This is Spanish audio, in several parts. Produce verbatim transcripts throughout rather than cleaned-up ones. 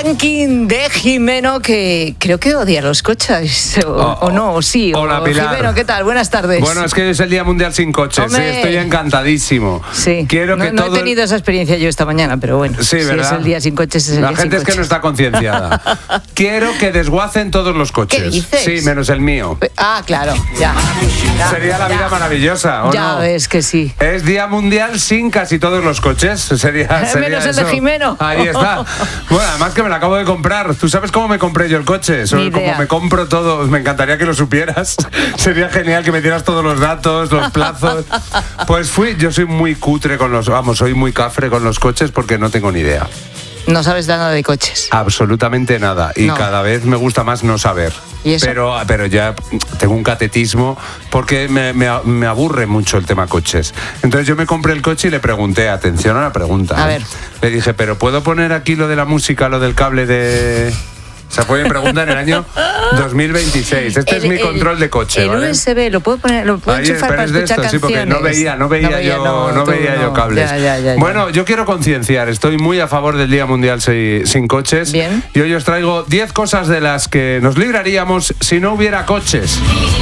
ranking de Jimeno, que creo que odia los coches, o, oh, o no, o sí. Hola, o, Pilar. Jimeno, ¿qué tal? Buenas tardes. Bueno, es que hoy es el Día Mundial sin coches. Sí, estoy encantadísimo. Sí, Quiero no, que no todo he tenido esa experiencia yo esta mañana, pero bueno, sí, si es el día sin coches, es el La día gente sin es que coches. no está concienciada. Quiero que desguacen todos los coches. ¿Qué dices? Sí, menos el mío. Ah, claro, ya. ya Sería la vida ya. maravillosa, ¿o ya no? ves que sí. Es Día Mundial sin casi todos los coches. Sería, sería Menos el eso. de Jimeno. Ahí está. Bueno, además que me lo acabo de comprar. ¿Tú sabes cómo me compré yo el coche? Sobre cómo me compro todo. Me encantaría que lo supieras. Sería genial que me dieras todos los datos, los plazos. Pues fui, yo soy muy cutre con los, vamos, soy muy cafre con los coches porque no tengo ni idea. No sabes nada de coches. Absolutamente nada. Y no. cada vez me gusta más no saber. ¿Y eso? Pero, pero ya tengo un catetismo porque me, me, me aburre mucho el tema coches. Entonces yo me compré el coche y le pregunté, atención a la pregunta. A ¿eh? ver. Le dije, ¿pero puedo poner aquí lo de la música, lo del cable de...? O sea, fue mi pregunta en el año dos mil veintiséis. Este el, es mi el, control de coche, el ¿vale? U S B lo puedo poner, lo puedo Ahí, enchufar para pero es de escuchar esto, sí, porque canciones. no veía, no veía, no veía yo, no, no tú veía no. yo cables. Ya, ya, ya, ya. Bueno, yo quiero concienciar. Estoy muy a favor del Día Mundial sin, sin coches. Bien. Y hoy os traigo diez cosas de las que nos libraríamos si no hubiera coches.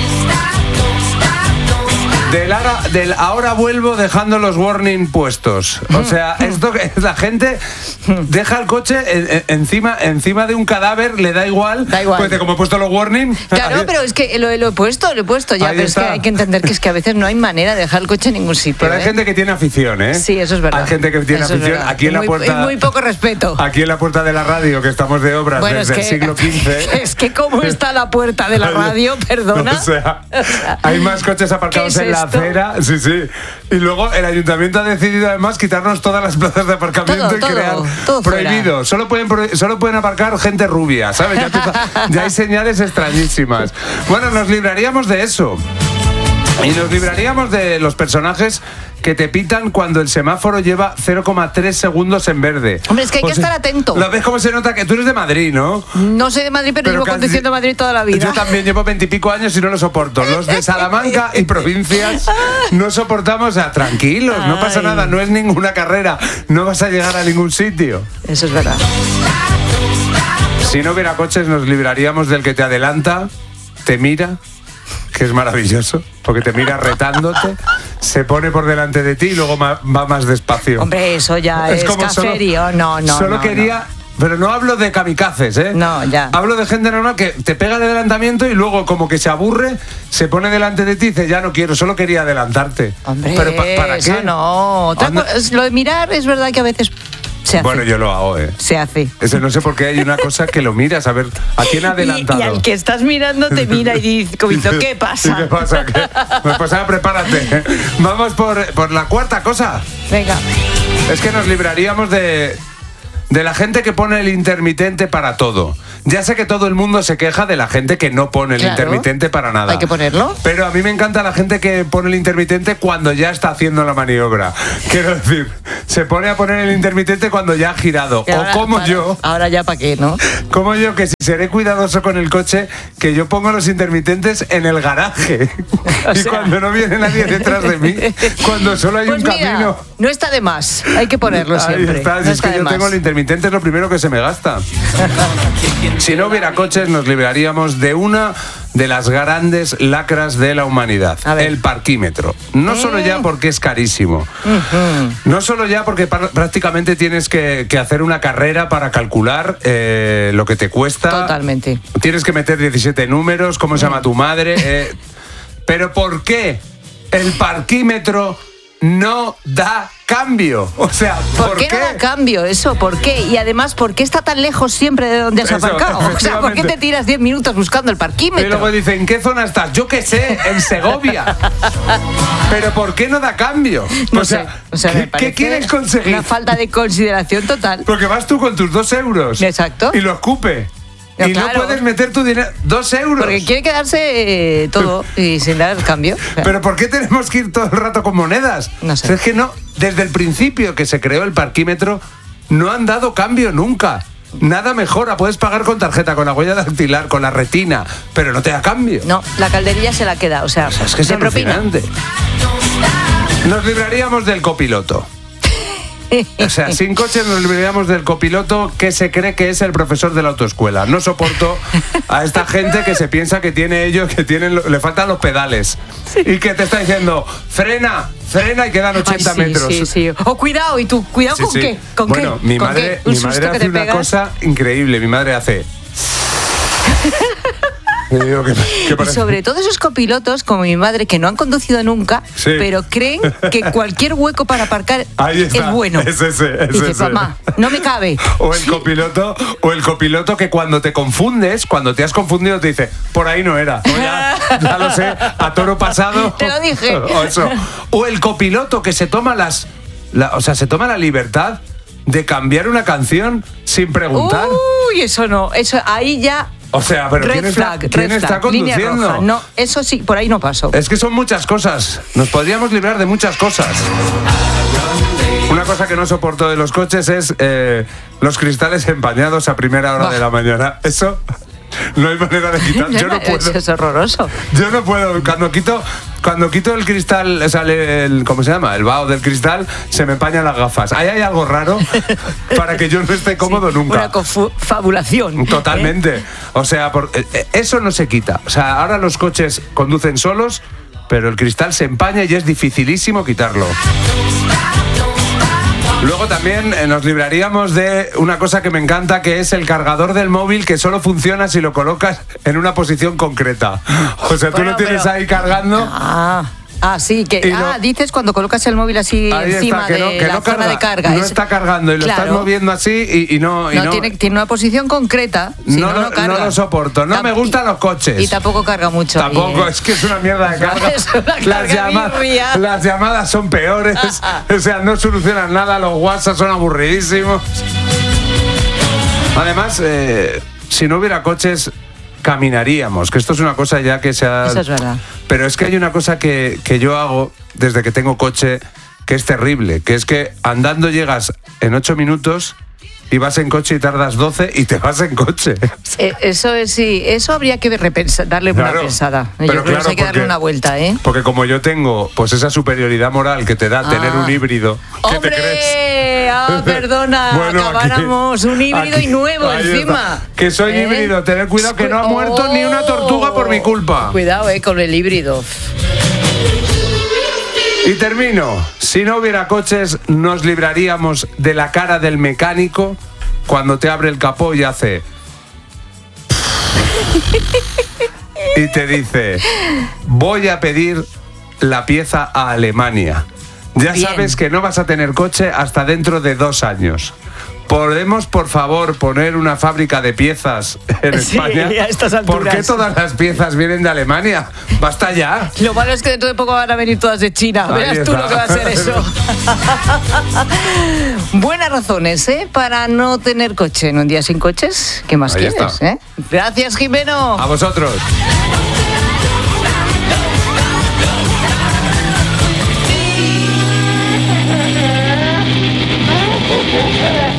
Del ahora, del ahora vuelvo dejando los warning puestos. O sea, esto que la gente deja el coche en, en, encima, encima de un cadáver, le da igual. Da igual. Pues de como he puesto los warning. Claro, pero es que lo, lo he puesto, lo he puesto ya, Ahí pero está. es que hay que entender que es que a veces no hay manera de dejar el coche en ningún sitio. Pero hay ¿eh? gente que tiene afición, ¿eh? Sí, eso es verdad. Hay gente que tiene Eso es afición. verdad. Aquí en la muy, puerta. es muy poco respeto. Aquí en la puerta de la radio, que estamos de obras Bueno, desde es que, el siglo quince. Es que cómo está la puerta de la radio, perdona. O sea, hay más coches aparcados ¿Qué es en la esto? acera. Sí, sí. Y luego el ayuntamiento ha decidido además quitarnos todas las plazas de aparcamiento Todo, y todo, crear todo prohibido. Solo pueden, pro- solo pueden aparcar gente rubia, ¿sabes? Ya, empieza- ya hay señales extrañísimas. Bueno, nos libraríamos de eso. Y nos libraríamos de los personajes que te pitan cuando el semáforo lleva cero coma tres segundos en verde. Hombre, es que hay O que sea, estar atento. ¿Lo ves cómo se nota que tú eres de Madrid, no? No soy de Madrid, pero, llevo casi- conduciendo Madrid toda la vida. Yo también llevo veintipico años y no lo soporto. Los de Salamanca y provincias no soportamos a tranquilos, no pasa Ay. nada, no es ninguna carrera, no vas a llegar a ningún sitio. Eso es verdad. Si no hubiera coches nos libraríamos del que te adelanta, te mira, que es maravilloso, porque te mira retándote, se pone por delante de ti y luego ma- va más despacio. Hombre, eso ya es, como solo- caserío. No, no, Solo no, quería... Pero no hablo de kamikazes, ¿eh? No, ya. Hablo de gente normal que te pega el adelantamiento y luego como que se aburre, se pone delante de ti y dice, ya no quiero, solo quería adelantarte. Hombre, Pero pa- ¿para eso qué? no. Otra Anda- co- es- lo de mirar es verdad que a veces se hace. Bueno, yo lo hago, ¿eh? Se hace. Ese no sé por qué hay una cosa que lo miras, a ver, ¿a quién ha Y, adelantado? y al que estás mirando te mira y dice, comito, ¿qué pasa? ¿Y qué pasa? ¿Qué? Pues, pues ahora prepárate. Vamos por, por la cuarta cosa. Venga. Es que nos libraríamos de, de la gente que pone el intermitente para todo. Ya sé que todo el mundo se queja de la gente que no pone el Claro. intermitente para nada. Hay que ponerlo. Pero a mí me encanta la gente que pone el intermitente cuando ya está haciendo la maniobra. Quiero decir, se pone a poner el intermitente cuando ya ha girado. Y ahora, o como para- yo, Ahora ya para qué, ¿no? como yo, que si seré cuidadoso con el coche, que yo pongo los intermitentes en el garaje. O y sea- cuando no viene nadie detrás de mí, cuando solo hay Pues un mira, camino. no está de más. Hay que ponerlo Ahí siempre. está, si No es está que de yo más. tengo el intermitente, es lo primero que se me gasta. Si no hubiera coches, nos libraríamos de una de las grandes lacras de la humanidad, A ver. el parquímetro. No solo ya porque es carísimo, no solo ya porque par- prácticamente tienes que, que hacer una carrera para calcular eh, lo que te cuesta. Totalmente. Tienes que meter diecisiete números, cómo se llama tu madre. eh, pero ¿por qué el parquímetro no da cambio? O sea, ¿por, ¿Por qué, no da cambio eso? ¿Por qué? Y además, ¿por qué está tan lejos siempre de donde has Eso, aparcado? O sea, ¿por qué efectivamente. te tiras diez minutos buscando el Y parquímetro? luego dice, ¿en qué zona estás? Yo qué sé, en Segovia. Pero ¿por qué no da cambio? No o sea, sé, o sea, ¿qué, me parece qué quieres conseguir? Una falta de consideración total. Porque vas tú con tus dos euros. Exacto. Y lo escupe. No, y no claro. puedes meter tu dinero. Dos euros. Porque quiere quedarse eh, todo y sin dar cambio. O sea, ¿Pero por qué tenemos que ir todo el rato con monedas? No sé. O sea, es que no, desde el principio que se creó el parquímetro, no han dado cambio nunca. Nada mejora, puedes pagar con tarjeta, con la huella dactilar, con la retina, pero no te da cambio. no, la calderilla se la queda. O sea, O sea, es que es de propina. alucinante. Nos libraríamos del copiloto. O sea, sin coche nos olvidamos del copiloto que se cree que es el profesor de la autoescuela. No soporto a esta gente que se piensa que tiene ellos, que tienen, le faltan los pedales. Sí. Y que te está diciendo, frena, frena y quedan ochenta Ay, sí, metros. Sí, sí. O cuidado, ¿y tú? ¿Cuidado sí, con sí. qué? ¿Con bueno, qué? mi ¿Con madre, qué? mi madre hace una pegas? cosa increíble. Mi madre hace... Digo, ¿qué, qué y sobre todo esos copilotos, como mi madre, que no han conducido nunca, sí. pero creen que cualquier hueco para aparcar es bueno. Es ese, es y dice, ese. mamá, no me cabe. O el copiloto, o el copiloto que cuando te confundes, cuando te has confundido, te dice, por ahí no era. O ya, ya lo sé, a toro pasado. Te lo dije. O eso. O el copiloto que se toma las, la, o sea, se toma la libertad de cambiar una canción sin preguntar. Uy, eso no, eso ahí ya. O sea, pero red ¿quién, flag, está, ¿quién red está flag, conduciendo? Línea roja. No, eso sí, por ahí no paso. Es que son muchas cosas. Nos podríamos librar de muchas cosas. Una cosa que no soporto de los coches es eh, los cristales empañados a primera hora bah. de la mañana. Eso no hay manera de quitar. Yo no puedo. Eso es horroroso. Yo no puedo. Cuando quito, cuando quito el cristal, sale el, ¿cómo se llama? El vaho del cristal, se me empañan las gafas. Ahí hay algo raro para que yo no esté cómodo sí, nunca. Una confabulación. Totalmente. ¿Eh? O sea, por, eh, eso no se quita. O sea, ahora los coches conducen solos, pero el cristal se empaña y es dificilísimo quitarlo. Luego también eh, nos libraríamos de una cosa que me encanta, que es el cargador del móvil, que solo funciona si lo colocas en una posición concreta. O sea, tú bueno, lo tienes pero... ahí cargando... Ah. Ah, sí, que ah, no, dices cuando colocas el móvil así encima está, que no, de que la no zona carga, de carga. No es, está cargando y lo claro. estás moviendo así y, y no... Y no, no tiene, tiene una posición concreta. Si no, no, no, carga. no lo soporto. No Tam- me gustan los coches. Y tampoco carga mucho. Tampoco, y, es que es una mierda de carga. Las, llama- las llamadas son peores. O sea, no solucionan nada. Los WhatsApp son aburridísimos. Además, eh, si no hubiera coches... caminaríamos, que esto es una cosa ya que se ha... Eso es verdad. Pero es que hay una cosa que, que yo hago desde que tengo coche que es terrible, que es que andando llegas en ocho minutos y vas en coche y tardas doce y te vas en coche. Eh, eso es, sí, eso habría que repensar, darle claro, una pensada. Yo pero creo claro, que hay que darle porque, una vuelta, ¿eh? Porque como yo tengo pues esa superioridad moral que te da ah. tener un híbrido, ¿qué ¡hombre! te crees? Ah, perdona, bueno, acabáramos aquí, un híbrido aquí, y nuevo encima. Está. Que soy ¿Eh? híbrido, tener cuidado que no ha muerto oh, ni una tortuga por mi culpa. Cuidado, eh, con el híbrido. Y termino. Si no hubiera coches, nos libraríamos de la cara del mecánico cuando te abre el capó y hace... y te dice, voy a pedir la pieza a Alemania. Ya Bien. sabes que no vas a tener coche hasta dentro de dos años. ¿Podemos, por favor, poner una fábrica de piezas en sí, España? A estas alturas. ¿Por qué todas las piezas vienen de Alemania? ¡Basta ya! Lo malo es que dentro de poco van a venir todas de China. Ahí Verás está. Tú lo que va a ser eso. Buenas razones, ¿eh? Para no tener coche en un día sin coches. ¿Qué más Ahí quieres? Está. ¿eh? Gracias, Jimeno. A vosotros.